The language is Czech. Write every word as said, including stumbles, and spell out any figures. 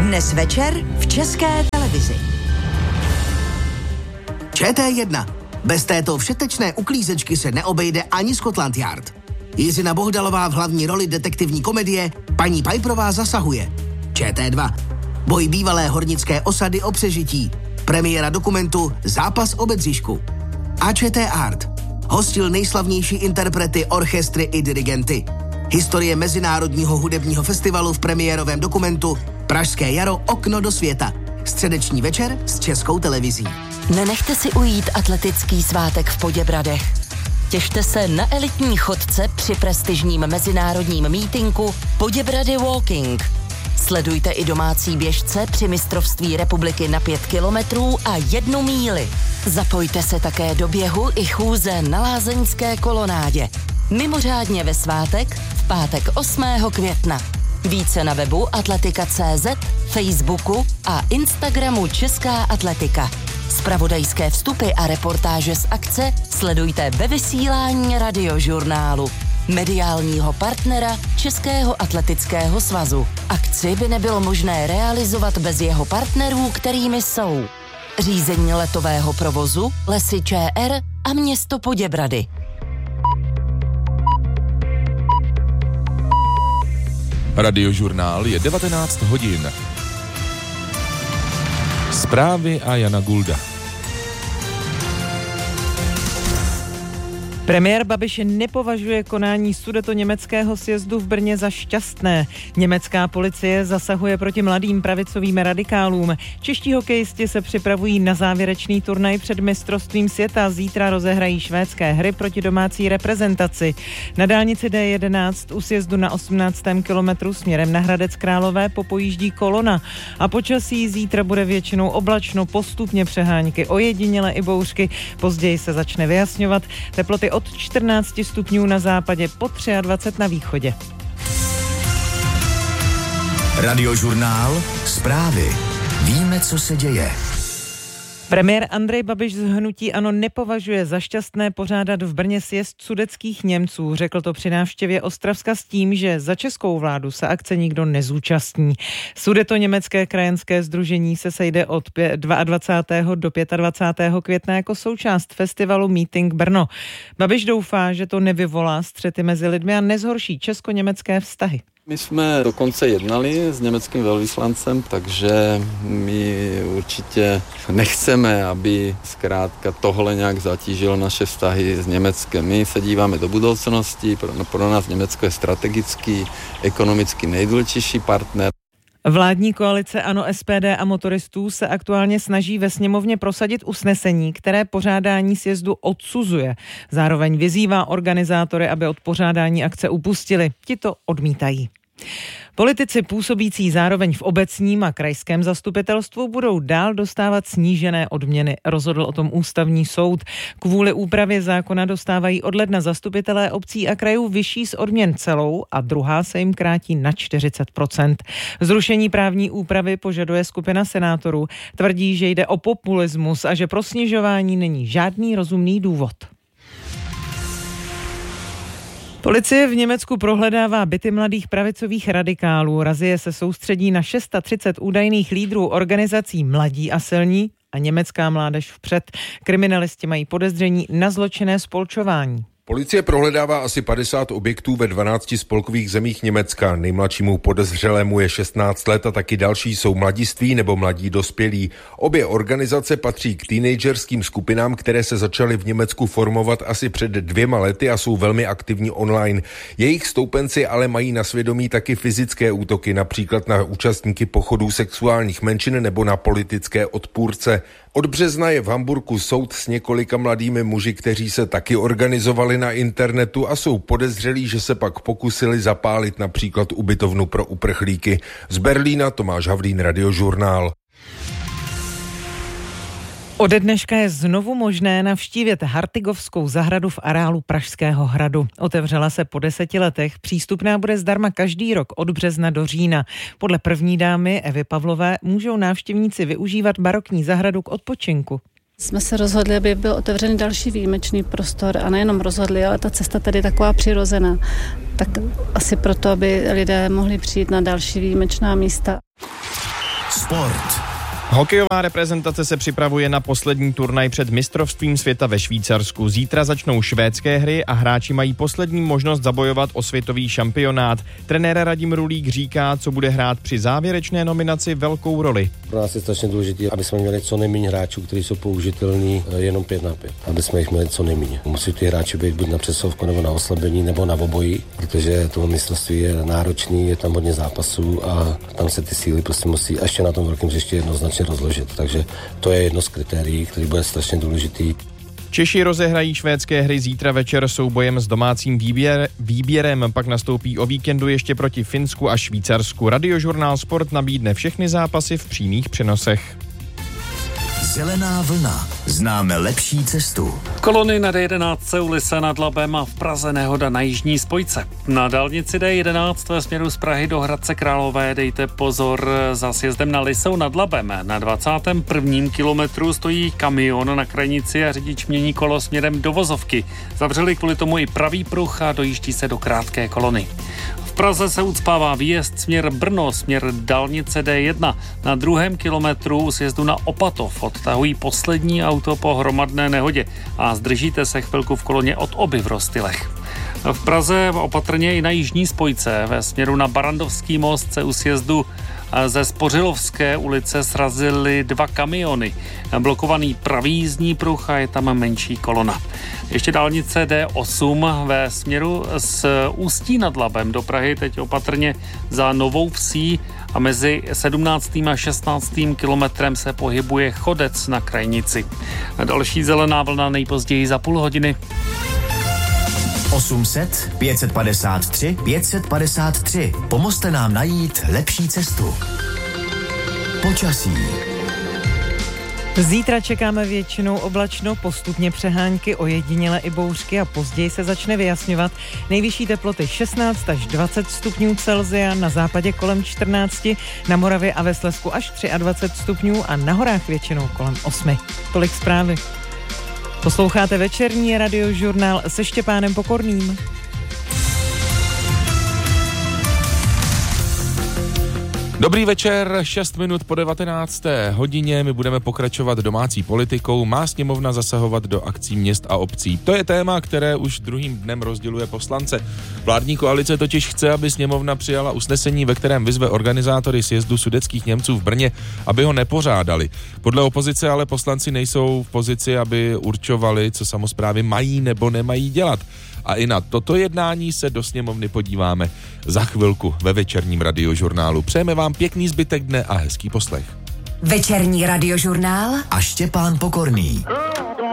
Dnes večer v České televizi. Č T jedna. Bez této všetečné uklízečky se neobejde ani Scotland Yard. Jizina Bohdalová v hlavní roli detektivní komedie Paní Piperová zasahuje. Č T dva. Boj bývalé hornické osady o přežití. Premiéra dokumentu Zápas o Bedřišku. A Č T Art. Hostil nejslavnější interprety, orchestry i dirigenty. Historie Mezinárodního hudebního festivalu v premiérovém dokumentu Pražské jaro okno do světa. Středeční večer s Českou televizí. Nenechte si ujít atletický svátek v Poděbradech. Těšte se na elitní chodce při prestižním mezinárodním mítinku Poděbrady Walking. Sledujte i domácí běžce při mistrovství republiky na pět kilometrů a jednu míli. Zapojte se také do běhu i chůze na lázeňské kolonádě. Mimořádně ve svátek v pátek osmého května. Více na webu atletika tečka cé zet, Facebooku a Instagramu Česká atletika. Zpravodajské vstupy a reportáže z akce sledujte ve vysílání Radiožurnálu, mediálního partnera Českého atletického svazu. Akci by nebylo možné realizovat bez jeho partnerů, kterými jsou řízení letového provozu, Lesy Č R a město Poděbrady. Radiožurnál je devatenáct hodin. Zprávy a Jana Gulda. Premiér Babiš nepovažuje konání sudetoněmeckého sjezdu v Brně za šťastné. Německá policie zasahuje proti mladým pravicovým radikálům. Čeští hokejisti se připravují na závěrečný turnaj před mistrovstvím světa. Zítra rozehrají švédské hry proti domácí reprezentaci. Na dálnici D jedenáct u sjezdu na osmnáctém kilometru směrem na Hradec Králové popojíždí kolona. A počasí zítra bude většinou oblačno, postupně přehánky, ojediněle i bouřky. Později se začne vyjasňovat. Teploty od čtrnáct stupňů na západě po dvacet tři na východě. Radiožurnál, zprávy. Víme, co se děje. Premiér Andrej Babiš z hnutí ANO nepovažuje za šťastné pořádat v Brně sjezd sudetských Němců. Řekl to při návštěvě Ostravska s tím, že za českou vládu se akce nikdo nezúčastní. Sudetoněmecké krajanské sdružení se sejde od dvacátého druhého do dvacátého pátého května jako součást festivalu Meeting Brno. Babiš doufá, že to nevyvolá střety mezi lidmi a nezhorší česko-německé vztahy. My jsme dokonce jednali s německým velvyslancem, takže my určitě nechceme, aby zkrátka tohle nějak zatížilo naše vztahy s Německem. My se díváme do budoucnosti, pro, pro nás Německo je strategický, ekonomicky nejdůležitější partner. Vládní koalice ANO, S P D a motoristů se aktuálně snaží ve sněmovně prosadit usnesení, které pořádání sjezdu odsuzuje. Zároveň vyzývá organizátory, aby od pořádání akce upustili. Ti to odmítají. Politici působící zároveň v obecním a krajském zastupitelstvu budou dál dostávat snížené odměny, rozhodl o tom ústavní soud. Kvůli úpravě zákona dostávají od ledna zastupitelé obcí a krajů vyšší z odměn celou a druhá se jim krátí na čtyřicet procent. Zrušení právní úpravy požaduje skupina senátorů. Tvrdí, že jde o populismus a že pro snižování není žádný rozumný důvod. Policie v Německu prohledává byty mladých pravicových radikálů. Razie se soustředí na třicet šest údajných lídrů organizací Mladí a silní a Německá mládež vpřed. Kriminalisti mají podezření na zločinné spolčování. Policie prohledává asi padesát objektů ve dvanácti spolkových zemích Německa. Nejmladšímu podezřelému je šestnáct let a taky další jsou mladiství nebo mladí dospělí. Obě organizace patří k teenagerským skupinám, které se začaly v Německu formovat asi před dvěma lety a jsou velmi aktivní online. Jejich stoupenci ale mají na svědomí taky fyzické útoky, například na účastníky pochodů sexuálních menšin nebo na politické odpůrce. Od března je v Hamburku soud s několika mladými muži, kteří se taky organizovali na internetu a jsou podezřelí, že se pak pokusili zapálit například ubytovnu pro uprchlíky. Z Berlína Tomáš Havlín, Radiožurnál. Ode dneška je znovu možné navštívit Hartygovskou zahradu v areálu Pražského hradu. Otevřela se po deseti letech, přístupná bude zdarma každý rok od března do října. Podle první dámy Evy Pavlové můžou návštěvníci využívat barokní zahradu k odpočinku. Jsme se rozhodli, aby byl otevřený další výjimečný prostor a nejenom rozhodli, ale ta cesta tady je taková přirozená. Tak asi proto, aby lidé mohli přijít na další výjimečná místa. Sport. Hokejová reprezentace se připravuje na poslední turnaj před mistrovstvím světa ve Švýcarsku. Zítra začnou švédské hry a hráči mají poslední možnost zabojovat o světový šampionát. Trenér Radim Rulík říká, co bude hrát při závěrečné nominaci velkou roli. Pro nás je strašně důležité, aby jsme měli co nejméně hráčů, kteří jsou použitelní jenom pět na pět. Aby jsme jich měli co nejméně. Musí ty hráči být buď na přesovku, nebo na oslabení, nebo na obojí, protože to mistrovství je náročný, je tam hodně zápasů a tam se ty síly prostě musí ještě na tom velkém hřišti jednoznačně rozložit. Takže to je jedno z kritérií, který bude strašně důležitý. Češi rozehrají švédské hry zítra večer soubojem s domácím výběr, výběrem, pak nastoupí o víkendu ještě proti Finsku a Švýcarsku. Radiožurnál Sport nabídne všechny zápasy v přímých přenosech. Zelená vlna. Známe lepší cestu. Kolony na D jedenáct u Lise nad Labem a v Praze nehoda na jižní spojce. Na dálnici D jedenáct ve směru z Prahy do Hradce Králové dejte pozor za sjezdem na Lisou nad Labem. Na dvacátém prvním kilometru stojí kamion na krajnici a řidič mění kolo směrem do vozovky. Zavřeli kvůli tomu i pravý pruh a dojíždí se do krátké kolony. V Praze se ucpává výjezd směr Brno, směr dálnice D jedna. Na druhém kilometru u sjezdu na Opatov odtahují poslední auto po hromadné nehodě a zdržíte se chvilku v koloně od Oby v Rostylech. V Praze opatrně i na jižní spojce ve směru na Barandovský most se u sjezdu ze Spořilovské ulice srazily dva kamiony. Blokovaný pravý jízdní pruh a je tam menší kolona. Ještě dálnice D osm ve směru z Ústí nad Labem do Prahy teď opatrně za Novou Vsí a mezi sedmnáctým a šestnáctým kilometrem se pohybuje chodec na krajnici. Další zelená vlna nejpozději za půl hodiny. osm set pět set padesát tři pět set padesát tři. Pomozte nám najít lepší cestu. Počasí. Zítra čekáme většinou oblačno, postupně přehánky, ojediněle i bouřky a později se začne vyjasňovat. Nejvyšší teploty šestnáct až dvacet stupňů Celsia, na západě kolem čtrnáct, na Moravě a ve Slezsku až dvacet tři stupňů a na horách většinou kolem osm. Tolik zprávy. Posloucháte večerní radiožurnál se Štěpánem Pokorným. Dobrý večer, šest minut po devatenácté hodině, my budeme pokračovat domácí politikou. Má sněmovna zasahovat do akcí měst a obcí? To je téma, které už druhým dnem rozděluje poslance. Vládní koalice totiž chce, aby sněmovna přijala usnesení, ve kterém vyzve organizátory sjezdu sudetských Němců v Brně, aby ho nepořádali. Podle opozice ale poslanci nejsou v pozici, aby určovali, co samosprávy mají nebo nemají dělat. A i na toto jednání se do sněmovny podíváme za chvilku ve večerním radiožurnálu. Přejeme vám pěkný zbytek dne a hezký poslech. Večerní radiožurnál a Štěpán Pokorný.